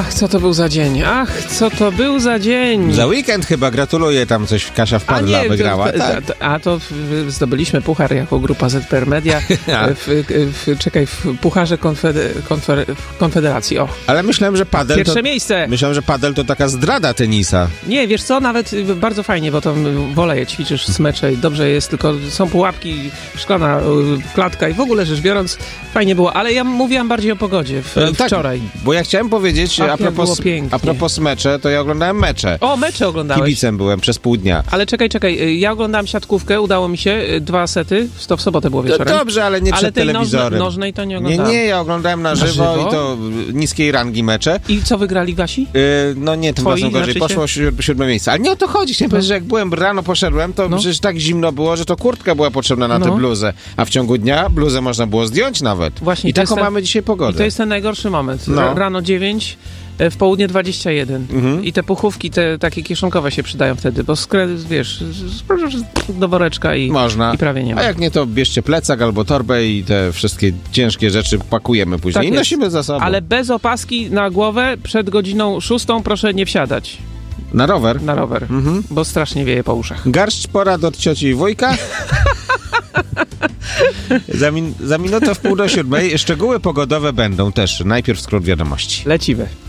co to był za dzień? Co to był za dzień? Za weekend chyba, gratuluję, tam coś Kasia Wpadla wygrała. To zdobyliśmy puchar jako grupa ZPR Media w pucharze Konfederacji. O. Ale myślałem, że padel Pierwsze miejsce. Myślałem, że padel to taka zdrada tenisa. Nie, wiesz co, nawet bardzo fajnie, bo tam woleje, ćwiczysz smecze i dobrze jest, tylko są pułapki, szklana klatka i w ogóle rzecz biorąc fajnie było, ale ja mówiłam bardziej o pogodzie wczoraj. Bo ja chciałem powiedzieć, a propos mecze, to ja oglądałem mecze. O, mecze oglądałeś. Kibicem byłem przez pół dnia. Ale czekaj, ja oglądałem siatkówkę, udało mi się, 2 sety, to w sobotę było wieczorem. Dobrze, ale nie przed telewizorem. Nożnej to nie oglądałem. Nie, ja oglądałem na żywo i to niskiej rangi mecze. I co, wygrali wasi? No nie, tym razem gorzej. Poszło 7 miejsce. Ale nie o to chodzi. Chciałem powiedzieć, że jak byłem rano poszedłem, to przecież tak zimno było, że to kurtka była potrzebna na tę bluzę. A w ciągu dnia bluzę można było zdjąć nawet. Właśnie, i taką mamy dzisiaj pogodę. I to jest ten najgorszy moment. Rano 9, w południe 21. I te puchówki, te takie kieszonkowe się przydają wtedy, bo wiesz, do woreczka i prawie nie ma. A jak nie, to bierzcie plecak albo torbę i te wszystkie ciężkie rzeczy pakujemy później i nosimy za sobą. Ale bez opaski na głowę przed godziną 6 proszę nie wsiadać. Na rower? Na rower, bo strasznie wieje po uszach. Garść porad od cioci i wujka. Za minutę w 6:30 szczegóły pogodowe będą też. Najpierw skrót wiadomości. Lecimy.